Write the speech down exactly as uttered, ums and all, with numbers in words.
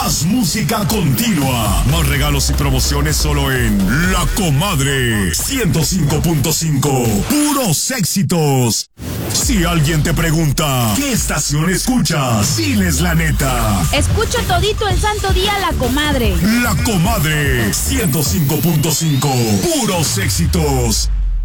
Más música continua. Más regalos y promociones solo en La Comadre ciento cinco punto cinco. Puros éxitos. Si alguien te pregunta, ¿qué estación escuchas? Diles la neta. Escucho todito el santo día La Comadre. La Comadre ciento cinco punto cinco. Puros éxitos.